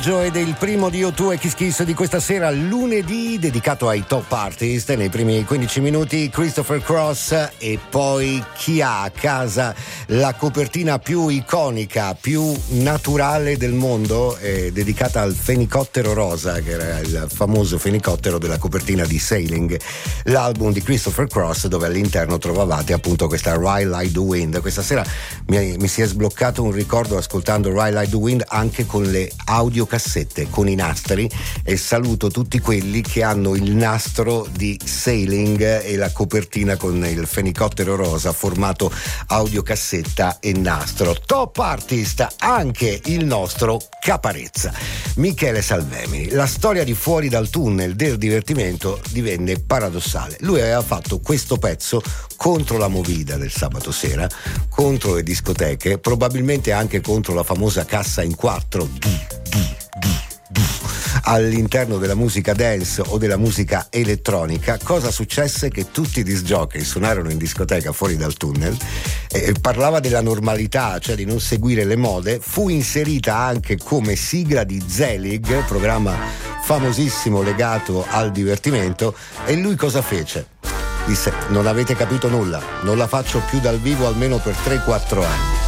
Ed è il primo di O2 e Kiss Kiss di questa sera, lunedì, dedicato ai top artist. Nei primi 15 minuti Christopher Cross, e poi chi ha a casa la copertina più iconica, più naturale del mondo, dedicata al fenicottero rosa, che era il famoso fenicottero della copertina di Sailing, l'album di Christopher Cross, dove all'interno trovavate appunto questa Ride Like the Wind. Questa sera mi si è sbloccato un ricordo ascoltando Ride Like the Wind anche con le audiocassette, con i nastri, e saluto tutti quelli che hanno il nastro di Sailing e la copertina con il fenicottero rosa formato audiocassetta e nastro. Top artist anche il nostro Caparezza, Michele Salvemini. La storia di Fuori dal tunnel del divertimento divenne paradossale. Lui aveva fatto questo pezzo contro la movida del sabato sera, contro le discoteche, probabilmente anche contro la famosa cassa in 4 all'interno della musica dance o della musica elettronica. Cosa successe? Che tutti i disc jockey suonarono in discoteca Fuori dal tunnel, parlava della normalità, cioè di non seguire le mode. Fu inserita anche come sigla di Zelig, programma famosissimo legato al divertimento, e lui cosa fece? Disse: non avete capito nulla, non la faccio più dal vivo almeno per 3-4 anni.